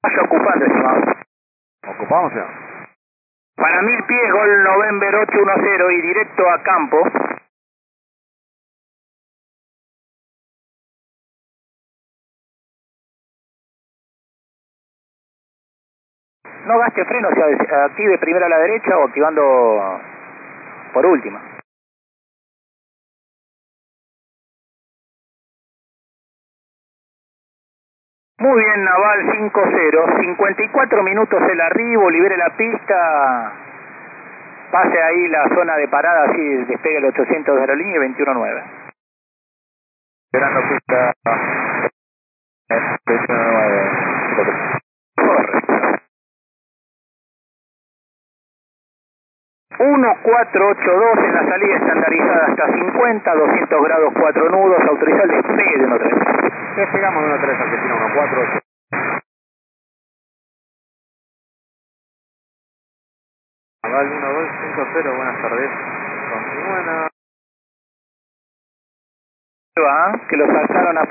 Vaya ocupando, estimado. Ocupamos ya. Para 1000 pies, Gol November 810 y directo a campo. No gaste freno, o sea, active primero a la derecha o activando por última. Muy bien, Naval 5-0, 54 minutos el arribo, libere la pista, pase ahí la zona de parada, así despegue el 800 de aerolínea y 21-9. Esperando pista 21-9. Correcto. 1482 en la salida estandarizada hasta 50, 200 grados 4 nudos, autoriza el despegue de 1-3. Despegamos de 1-3 Argentina 1-4. Naval 1250, buenas tardes. Continúan a... Que lo saltaron a